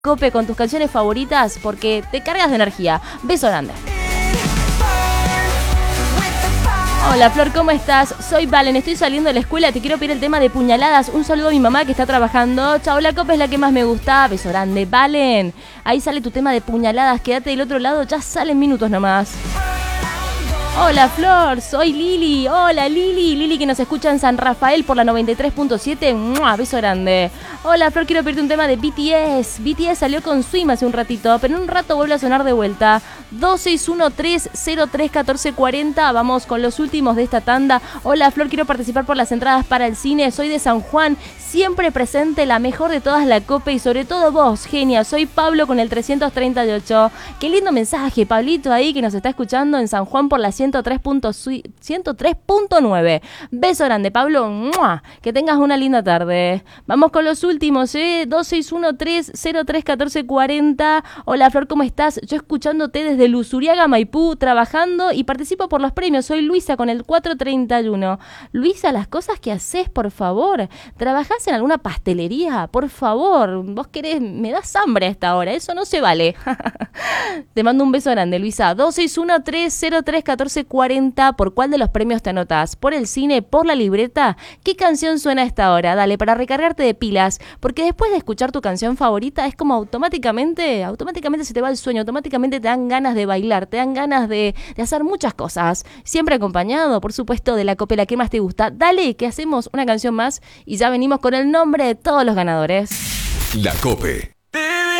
Cope con tus canciones favoritas porque te cargas de energía. Beso grande. Hola Flor, ¿cómo estás? Soy Valen, estoy saliendo de la escuela, te quiero pedir el tema de Puñaladas. Un saludo a mi mamá que está trabajando. Chao, la Copa es la que más me gusta. Beso grande, Valen. Ahí sale tu tema de Puñaladas, quédate del otro lado, ya salen minutos nomás. Hola Flor, soy Lili. Hola Lili que nos escucha en San Rafael por la 93.7. ¡Mua! Beso grande. Hola Flor, quiero pedirte un tema de BTS. BTS salió con Swim hace un ratito, pero en un rato vuelve a sonar de vuelta. 2613031440. Vamos con los últimos de esta tanda. Hola Flor, quiero participar por las entradas para el cine. Soy de San Juan, siempre presente, la mejor de todas, la Cope, y sobre todo vos, genia. Soy Pablo con el 338. Qué lindo mensaje, Pablito, ahí que nos está escuchando en San Juan por la 103.9. Beso grande, Pablo. ¡Mua! Que tengas una linda tarde. Vamos con los últimos, 2613031440. Hola Flor, ¿cómo estás? Yo escuchándote desde Luzuriaga, Maipú, trabajando y participo por los premios. Soy Luisa con el 431. Luisa, las cosas que haces, por favor. ¿Trabajás en alguna pastelería? Por favor. Vos querés, me das hambre a esta hora. Eso no se vale. Te mando un beso grande, Luisa. 2613031440. ¿Por cuál de los premios te anotás? ¿Por el cine? ¿Por la libreta? ¿Qué canción suena a esta hora? Dale, para recargarte de pilas, porque después de escuchar tu canción favorita es como automáticamente se te va el sueño, automáticamente te dan ganas de bailar, te dan ganas de hacer muchas cosas, siempre acompañado, por supuesto, de la copela que más te gusta. Dale, que hacemos una canción más y ya venimos con el nombre de todos los ganadores. La Cope.